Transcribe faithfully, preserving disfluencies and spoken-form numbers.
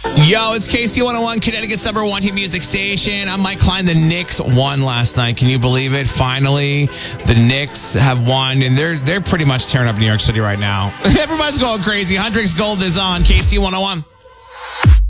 Yo, it's K C one oh one, Connecticut's number one hit music station. I'm Mike Klein. The Knicks won last night. Can you believe it? Finally, the Knicks have won, and they're they're pretty much tearing up New York City right now. Everybody's going crazy. Hendrix Gold is on K C one oh one.